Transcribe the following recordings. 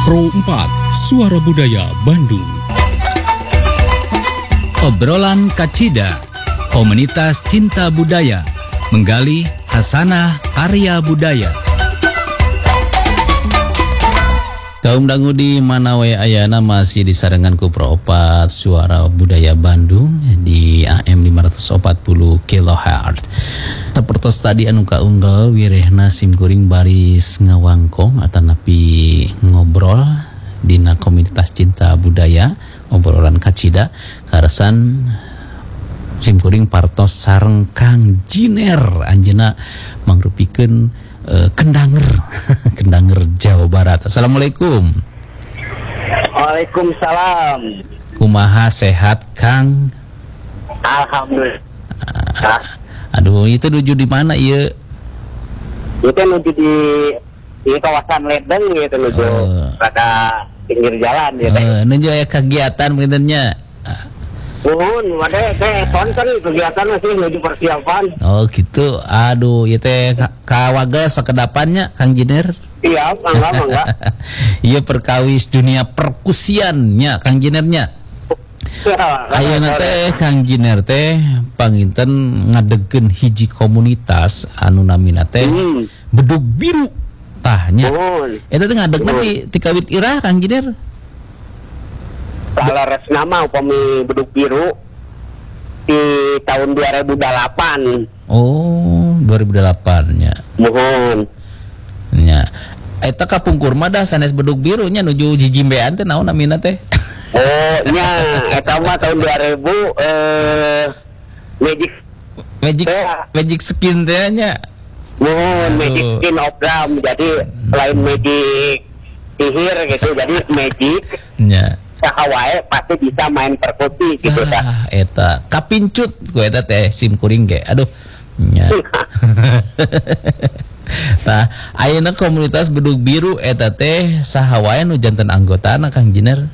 Pro 4, Suara Budaya Bandung. Obrolan Kacida, komunitas cinta budaya, menggali hasanah karya budaya. Kaum dangu di Manawe Ayana masih disarengan ku Pro 4 Suara Budaya Bandung di AM 540 kHz. Sapertos tadi anu kaunggal wirehna simkuring baris ngawangkong atanapi ngobrol dina komunitas cinta budaya obrolan kacida karesan simkuring partos sareng Kang Jiner anjeuna mangrupikeun Kendanger Kendanger Jawa Barat. Assalamualaikum. Waalaikumsalam. Kumaha sehat Kang? Alhamdulillah. Aduh itu nuju di mana ieu? Itu nuju di kawasan Ledeng gitu nuju pada pinggir jalan gitu. Nuju aya kegiatan benernya. Nuhun, wade teh konten kegiatan masih nuju persiapan. Oh gitu. Aduh, ieu teh kawagas sakedapannya Kang Jiner. Iya, mangga. Ieu perkawis dunia perkusiannya Kang Jinernya. Ayeuna teh Kang Jiner teh panginten ngadegeun hiji komunitas anu namina teh Bedug Biru tah nya. Eta teh ngadegna ti kawit irah Kang Jiner. Laras nama upami Bedug Biru di tahun 2008. Oh, 2008 nya. Mohon. Nya. Eta kapungkur mah dah sanes Bedug Biru nya nuju jijimbean teh naon namina teh? Oh, nya eta mah tahun 2000 Magic Skin teh nya. Magic Skin of Drum. Jadi selain magic sihir gitu, jadi magic. Nya. Sahawae pasti bisa main perkusi gitu dah. Eta kapincut ku eta teh simkuring ge. Aduh. Nya. Tah, ayeuna komunitas Bedug Biru eta teh saha wae nu janten anggotana Kang Jiner?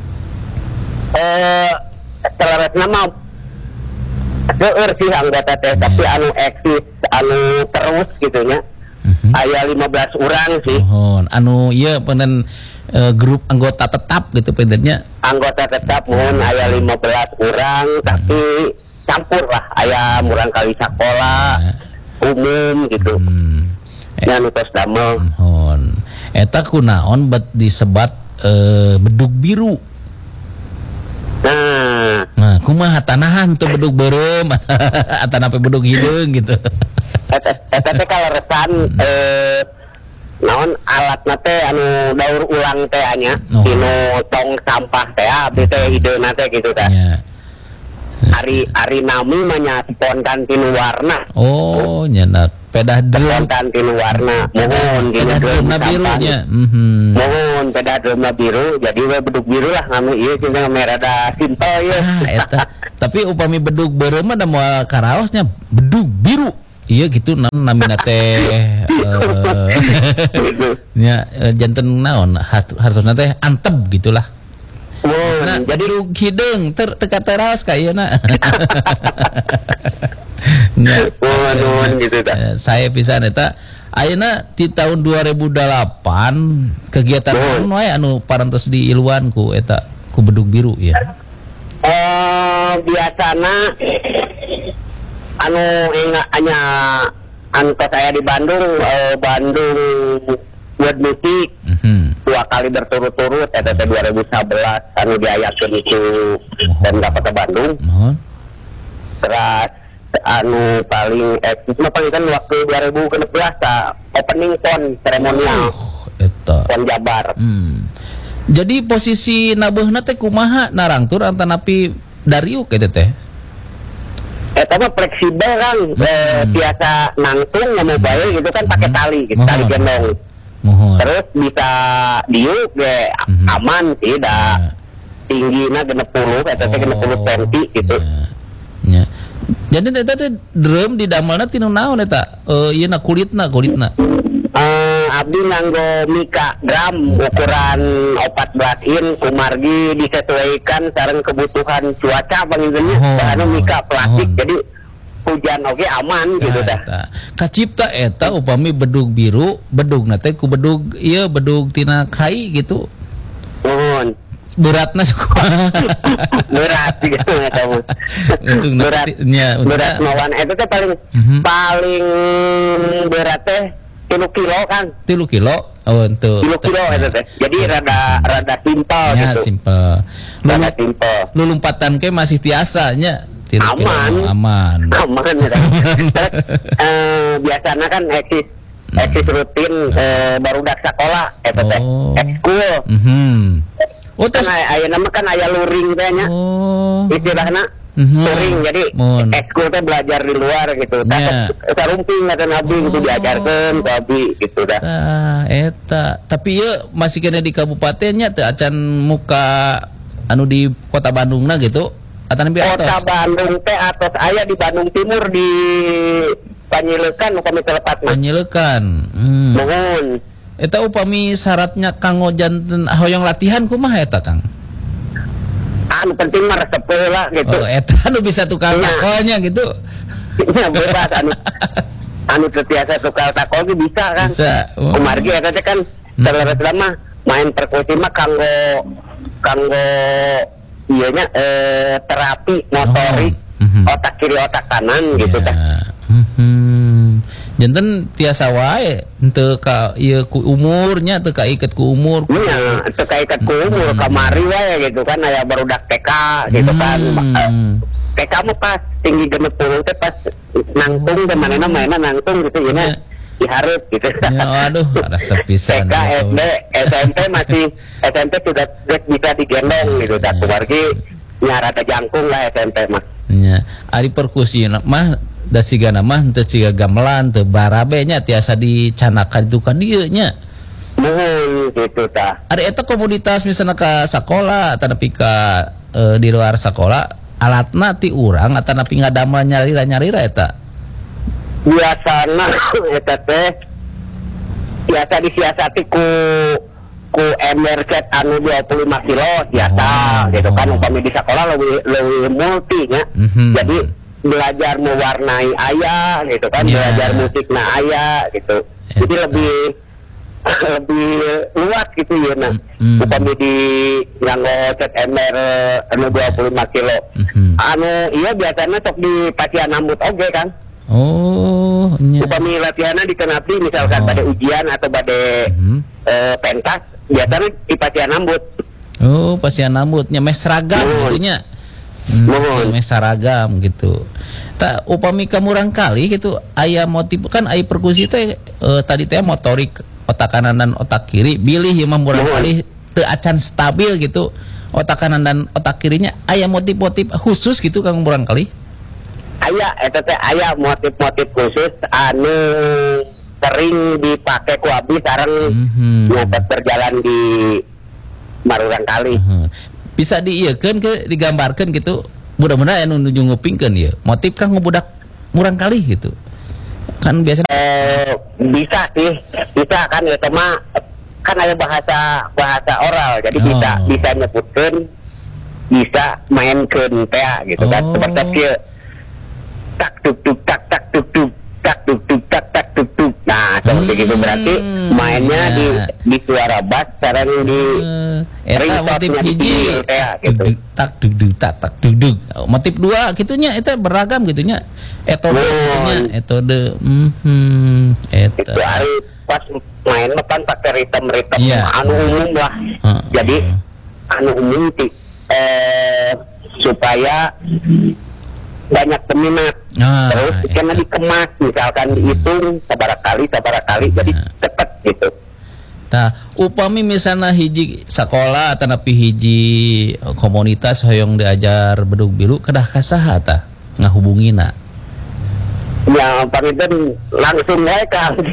Selaras nama seueur sih anggota teh, tapi anu eksis anu terus gitu nya. Aya 15 urang sih. Anu ieu peunen grup anggota tetap gitu pendennya. Anggota tetap mun aya 15 urang, tapi campur lah aya murang kali sakola umum gitu. Dan utos damel. Eta kunaon bet disebat Bedug Biru. Nah, kumaha tanahan tuh bedug beureum atanapi bedug hideung gitu. Eta teh kaleresan naon alatna teh anu daur ulang teh nya dinu tong sampah teh abdi teh hideuna teh gitu tah. Ari nami mah nya spontan tinu warna. Oh, nya pedah drum spontan tinu warna. Mohon dinu drumna biru nya. Mohon pedah drumna biru, jadi we bedug biru lah nganu ieu cenah merada simpel ye. Eta. Tapi upami bedug beureum mah da moal karaosnya Bedug Biru. Iya gitu namina teh nya janten naon hartosna teh anteb gitulah. Jadi hideung teka teras ka ieu na. Gitu ta. Saya pisan eta ayeuna ti tahun 2008 kegiatan anu wae anu parantos diiluan ku eta ku Bedug Biru ya. Biasana anu hanya antos saya di Bandung buat musik 2 kali berturut-turut eta teh 2011 anu diayakeun itu dan dapat ke Bandung. Terus anu paling eksis mah kan waktu 2016 opening pon seremonial eta pon Jabar. Jadi posisi nabeuna teh kumaha narangtur antanapi dariuk eta teh? Eta mah fleksibel kan, biasa nangtung mau bae gitu kan pakai tali gitu, tali gendong. Terus bisa diuk ge aman sih da tinggina 60 eta teh 60 cm gitu. Nya. Jadi eta teh drum didamelna tinu naon eta? Ieu na kulitna. Abdi nganggo mika drum ukuran 14 in kumargi disesuaikan sareng kebutuhan cuaca panggilnya. Anu mika plastik jadi hujan oge aman gitu dah. Kacipta eta upami Bedug Biru, bedugna teh ku bedug ieu bedug tina kai gitu. Nuhun. Beratna suka. Berat juga kamu. Berat mawan itu teh paling berat teh 3 kilo kan. 3 kilo. Oh, untuk 3 kilo itu teh. Jadi rada simpel ya, gitu. Simpel. Rada simpel. Lulumpatan ke masih tiasa-nya. Aman ya. Biasanya kan eksis rutin barudak sekolah eta teh ekskul. Oh, terus aya nama kan aya luring teh nya. Istilahna luring. Jadi ekskul teh belajar di luar gitu. Tah sarumping eta nabi gitu diajarkeun ka abi gitu dah. Eta. Tapi ye masih kena di kabupatennya teu acan muka anu di kota Bandungna gitu. Kota Bandung teh atos aya di Bandung Timur di Panyilekan upami telepat mah. Panyilekan. Nuhun. Eta upami syaratnya kanggo janten hoyong latihan kumaha eta, Kang? Anu penting mah resep heula gitu. Oh, eta anu bisa tukang takolnya gitu. Ya bebas anu teu tiasa tukang takol ge bisa kan. Bisa. Kumargi eta teh kan salerosna mah main perkusi mah kanggo iya nya terapi motorik otak kiri otak kanan gitu kan. Janten tiasa wae henteu ka ieu ku umurnya teu kaiket ku umur. Nya teu kaiket ku umur kamari wae gitu kan aya barudak TK gitu kan. TK mah pas tinggi 60 teh pas nangtung teh manehna mainna nangtung gitu nya dihareup gitu. Ya aduh ada sepisan. TK SD SMP sudah bisa digendong gitu dah keluarga nyarata jangkung lah SMP mah. Nya ari perkusi mah da sigana mah teu ciga gamelan teu barabe nya tiasa dicanakan itu ka dieu nya. Nuhun gitu tah. Ari eta komunitas misalna ka sakola atau nepi ka di luar sakola alatna ti urang atau nepi ngadamel nyarira eta. Biasana eta teh biasa disiasati ku ember set anu 25 kilo biasa gitu kan upami di sekolah lebih multi nya. Jadi belajar mewarnai aya gitu kan, belajar musikna aya gitu. Jadi lebih luas gitu ya nah. Upami di nganggo set ember anu 25 kilo. Anu iya biasanya sok di pasian ambut oge kan. Oh, upami latihannya dikenapdi misalkan pada ujian atau pada pentas biasanya di pasian ambut. Oh, pasian ambutnya mes seragam gitunya. Mes seragam gitu. Tak upami kamurang kali gitu aya motif kan aya perkusi teh tadi teh motorik otak kanan dan otak kiri bilih ya murang kali teu acan stabil gitu. Otak kanan dan otak kirinya aya motif-motif khusus gitu Kang murang kali. Aya eta teh aya motif-motif khusus anu sering dipakai ku abdi sareng nyatet berjalan di marurang kali. Bisa diieukeun ke digambarkeun gitu. Mudah-mudahan anu nuju ngupingkeun ieu. Motif Kang ngubudak murang kali gitu. Kan biasa bisa sih. Bisa kan eta mah kan ada bahasa oral. Jadi bisa nyebutkeun, bisa mainkeun teh gitu kan. Seperti kieu tak tuk tuk tak tak tuk tuk tak tuk tuk tak tak tuk tuk. Nah, seperti gitu berarti mainnya di suara bass sareng di eta motif hiji gitu. Tak tuk tuk tak tak tuk tuk. Motif dua gitunya eta beragam gitunya. Etode gitunya, etode eta. Itu hari pas main mah kan pakai ritme anu umum lah. Jadi anu umum supaya banyak peminat. Terus karena dikemas misalkan dihitung sabaraha kali jadi cepet gitu. Nah, upami misalnya hiji sekolah atau napi hiji komunitas hoyong diajar bedug biru kedah kasaha tah ngahubungina. Ya, pamitan langsung wae ka abdi.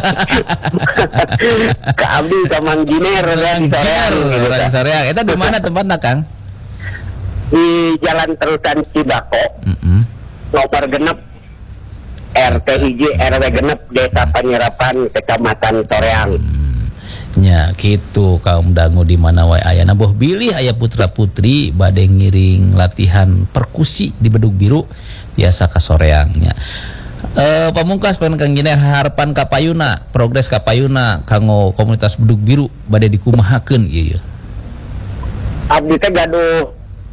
Ka abdi ka Mang Giner di Soreang. Eta di mana tempatna, Kang? Di Jalan Terusan Cibako. Nomor genep RT hiji RW genep Desa Panyerapan Kecamatan Soreang. Ya gitu kaum dangu di mana wae aya nah boh bilih aya putra-putri bade ngiring latihan perkusi di Bedug Biru biasa ka Soreangnya. Pamungkas pan Kang Giner harapan ka payuna progres ka payuna kanggo komunitas Bedug Biru bade dikumahakeun ieu. abdi teh gaduh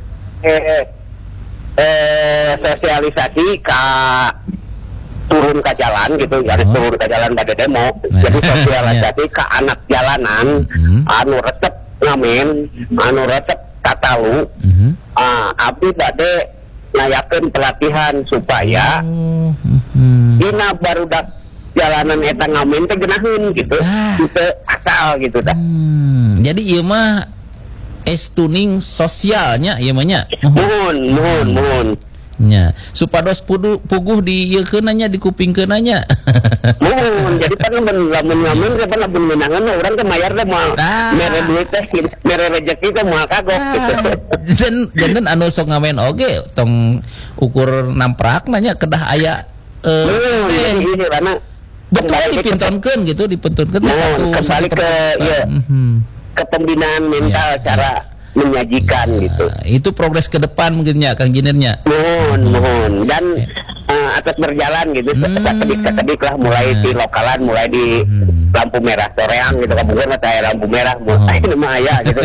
sosialisasi ka turun ke jalan gitu, jadi turun ke jalan pada demo. Jadi sosialisasi ke anak jalanan, anu resep ngamen, anu resep katalu, abdi bade ngayakeun pelatihan supaya dina barudak jalanan eta ngamen teh geunaheun gitu, gitu asal gitu dah. Jadi ieu mah tuning sosialnya ieu mah nya. Mohon. Nya, supados puguh di ieu keunanya di kupingkeun nya. Jadi kan lamun ngamen teh lamun menangan urang teh mayar teh moal mere duit teh mere rezeki teh moal kagok gitu. Dan anu sok ngamen oge tong ukur namprakna nya kedah aya ini karena betul dipintonkeun gitu, dipintonkeun satu kembali ke ke pembinaan mental cara menyajikan gitu. Itu progres ke depan mungkinnya Kang Ginernya. Mohon dan atas berjalan gitu, kedik lah mulai di lokalan, mulai di lampu merah soreang gitu, kemudian saya lampu merah mulai nama aya gitu.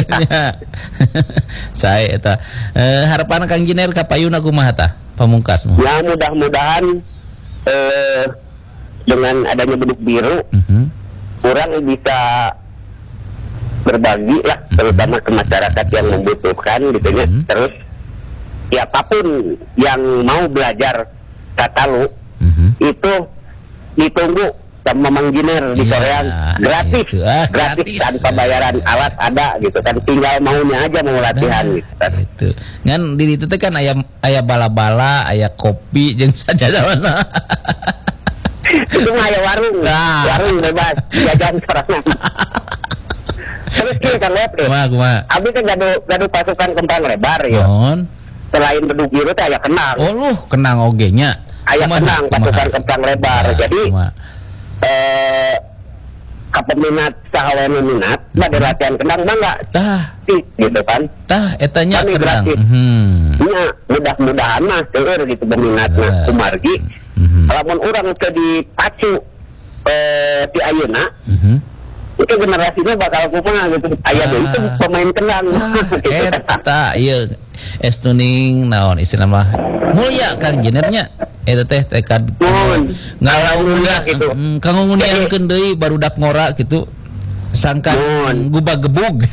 Saya eta harapan Kang Giner ka payuna kumaha tah pamungkas? Ya mudah-mudahan dengan adanya beduk biru, orang bisa berbagi lah, terutama ke masyarakat yang membutuhkan gitu ya. Terus siapapun yang mau belajar katalu itu ditunggu sama Mang Giner di Soreang gratis, gratis tanpa bayaran, alat ada gitu kan, tinggal maunya aja mau latihan gitu kan. Itu kan di itu kan aya bala-bala, aya kopi jeung sajana. Itu mah aya warung, warung bebas jajan sorangan. Terus kita lihat deh, abdi kan gaduh pasukan kempang lebar ya. Selain beduk biru teh aya kenang. Oh lu kenang oge nya. Aya kenang pasukan kempang lebar. Jadi kapeminat sahawana minat bade latihan kenang mangga. Tah gitu kan. Tah eta nya kenang. Nya mudah-mudahan mah seueur gitu berminatna kumargi. Lamun urang teu dipacu ti ayeuna itu generasinya bakal kumaha gitu. Aya itu pemain kenang gitu. Eta ieu tuning naon istilna mah mulia Kang Ginernya eta teh tekad ngalauna gitu. Kanggo nguniangkeun deui barudak ngora gitu. Sangkan gubag-gebug.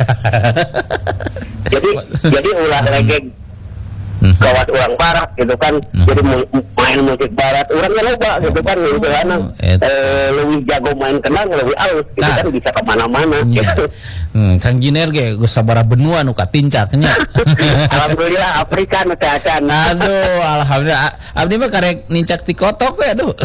Jadi ulah legeg gawat orang barat gitu kan, jadi main musik barat orangnya loba gitu kan, gitu kan lebih jago main kenang, lebih alus gitu kan, bisa kemana-mana gitu. Kang Giner ge geus sabaraha benua nu katincaknya. Alhamdulillah Afrika nu teh acan. Aduh alhamdulillah abdi mah karek nincak ti kotok we aduh.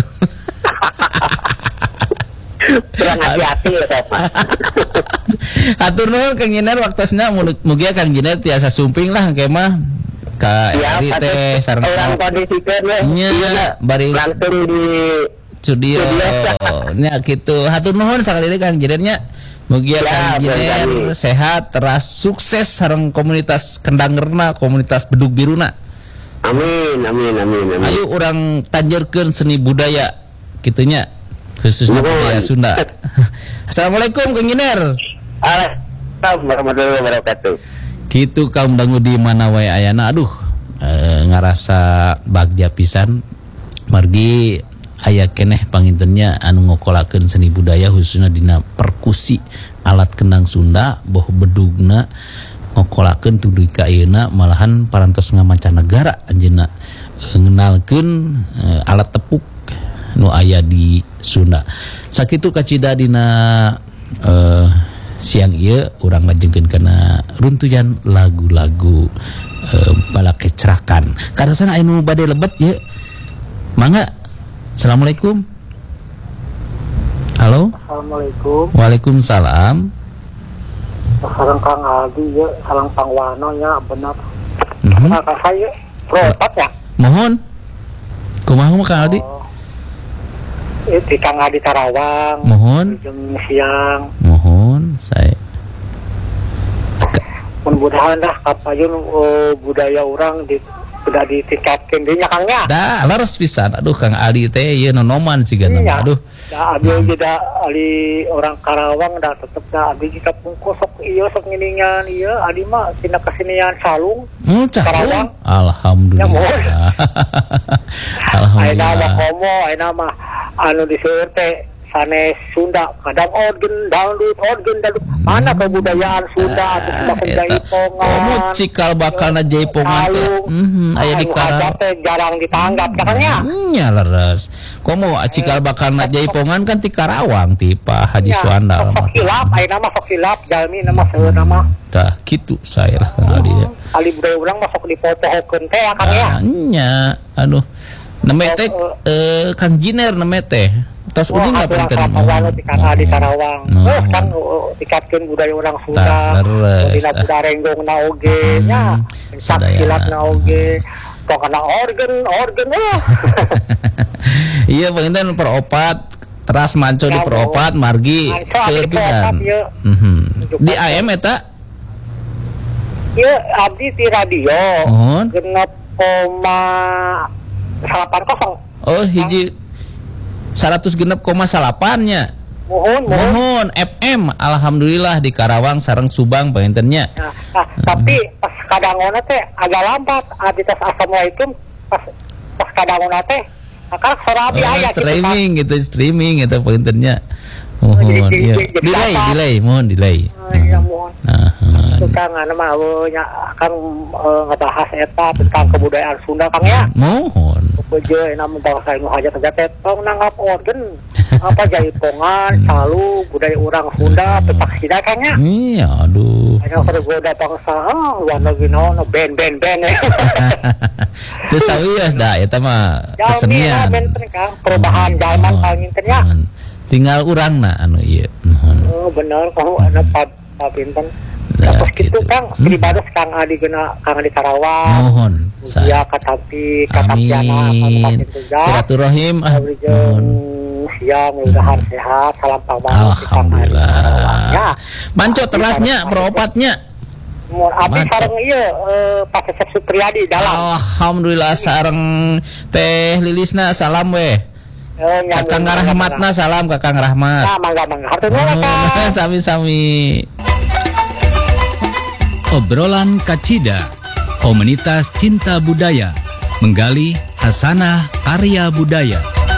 Kurang hati-hati ya sama. Atur nuhun Kang Giner waktosna mugia Kang Giner tiasa sumping lah kemah ka eri teh sareng orang kondisikeun nya bari langsung di studio nya kitu. Hatur nuhun sakali Kang Giner nya. Mugia Kang Giner sehat teras sukses sareng komunitas kendangerna, komunitas bedug biruna. Amin. Ayo urang tanjeurkeun seni budaya kitu nya, khususnya budaya Sunda. Assalamualaikum Kang Giner. Waalaikumsalam warahmatullahi wabarakatuh. Gitu kaum dangu di mana wae ayana, aduh ngarasa bagja pisan margi aya keneh pangintennya anu ngokolakeun seni budaya khususnya dina perkusi alat kendang Sunda boh bedugna ngokolakeun tuluy ka ayeuna malahan parantos ngamancanegara anjeunna ngenalkeun alat tepuk nu aya di Sunda. Sakitu kacida dina siang ieu urang ngajengkeun kana runtuyan lagu-lagu balak kecerakan. Karasana anu bade lebet ye. Mangga. Assalamualaikum. Halo. Assalamualaikum. Waalaikumsalam. Sareng Kang Aldi ya, sareng Pangwano nya bener. Nah, saya propat ya. Mohon. Kumaha Kang Aldi? Di Kang Aldi Karawang. Mohon. Jam siang. Mohon saya. Mudah-mudahan dah kapayun budaya orang sudah ditingkatkan dinya Kangnya. Da leres pisan. Aduh Kang Ali teh ieu nonoman sigana. Iya. Aduh. Da abdi juga ali orang Karawang da tetep da abdi kita pungkus sok ieu sok nginingan ieu adi mah tina kesenian salung. Karawang. Alhamdulillah. Ayeuna mah Alhamdulillah. komo, ayeuna mah anu diseueur teh sanes Sunda, kadang organ, dangdut, mana kebudayaan Sunda atau semakin jaipongan. Komo cikal bakalna jaipongan teh. Aya di Karawang teh jarang ditanggap katanya. Nya leres. Komo cikal bakalna jaipongan kan ti Karawang ti Pak Haji Suandal. Sok hilap, ayeuna mah sok hilap, jalmi nama seueurna mah. Tah kitu saya lah Kang Ali. Ali budaya urang mah sok dipopohokeun teh ya Kang ya. Nya aduh. Neme teh Kang Jiner neme teh. Tos uning lah pinten. pinten. Di Kang Ali Karawang. Kan tikatkeun budaya urang Sunda. Dina budaya renggongna oge nya. Sak silatna oge. Pokona organ. Iya penginten peropat teras manco di peropat margi seueur pisan. Di AM eta? Ieu abdi ti radio. Genep 0,80. Oh hiji 106,8-nya. Mohon FM alhamdulillah di Karawang sareng Subang pengintennya. Tapi pas kadangona teh agak lambat abdi tos assalamualaikum pas kadangona teh akar sora abdi aya streaming gitu pengintennya. Mohon iya. Delay. Ya mohon. Suka ngana mah nya akan ngebahas eta tentang kebudayaan Sunda Kang ya. Mohon. Beje namun bangsa anu hajat teh tong nanggap organ apa jaipongan salu budaya urang Sunda petak sida Kang ya. Iya aduh. Aya goda bangsa warna gino band. Teu sawias da eta mah kesenian. Benten Kang perubahan zaman panginten ya. Tinggal urangna anu ieu. Oh bener kamu ada pinten. Terus gitu Kang, pribadi Kang Adi Karawang. Mohon. Ya katapi katapiana amin. Silaturahim mohon. Siang mudah-mudahan sehat, salam pamana. Alhamdulillah. Ya. Manco terasnya beropatnya. Abdi sareng ieu Pak Cecep Supriyadi dalam. Alhamdulillah sareng Teh Lilisna salam weh. Kakang Rahmatna salam Kakang Rahmat. Nah, mangga. Hatur nuhun Kang. Sami-sami. Obrolan Kacida, komunitas cinta budaya, menggali hasanah karya budaya.